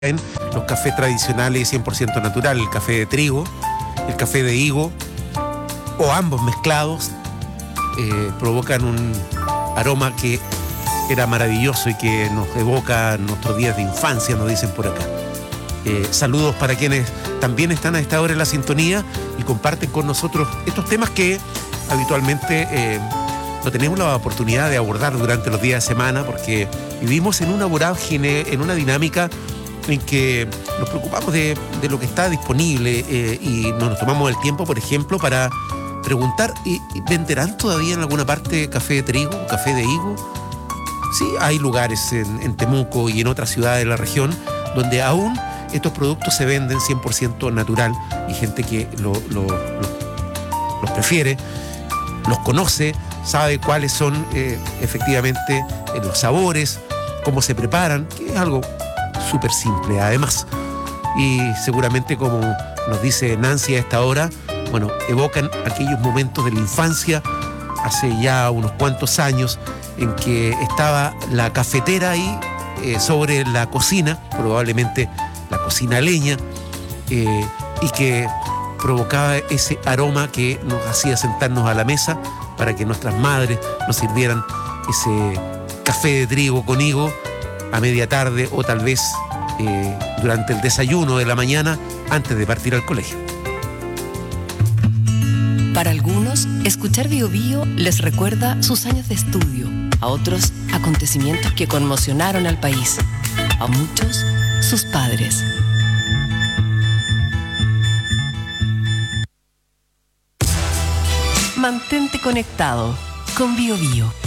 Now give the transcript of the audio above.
en los cafés tradicionales 100% natural, el café de trigo, el café de higo, o ambos mezclados, provocan un aroma que era maravilloso y que nos evoca nuestros días de infancia, nos dicen por acá. Saludos para quienes también están a esta hora en la sintonía y comparten con nosotros estos temas que habitualmente no tenemos la oportunidad de abordar durante los días de semana, porque vivimos en una vorágine, en una dinámica en que nos preocupamos de lo que está disponible y no nos tomamos el tiempo, por ejemplo, para preguntar, ¿venderán todavía en alguna parte café de trigo, café de higo? Sí, hay lugares en Temuco y en otras ciudades de la región donde aún estos productos se venden 100% natural y gente que los prefiere, los conoce, sabe cuáles son efectivamente los sabores, cómo se preparan, que es algo súper simple además. Y seguramente, como nos dice Nancy a esta hora, bueno, evocan aquellos momentos de la infancia, hace ya unos cuantos años, en que estaba la cafetera ahí sobre la cocina, probablemente la cocina a leña, y que provocaba ese aroma que nos hacía sentarnos a la mesa para que nuestras madres nos sirvieran ese café de trigo con higo a media tarde o tal vez durante el desayuno de la mañana antes de partir al colegio. Para algunos, escuchar Bío Bío les recuerda sus años de estudio, a otros, acontecimientos que conmocionaron al país, a muchos, sus padres. Mantente conectado con Bío Bío.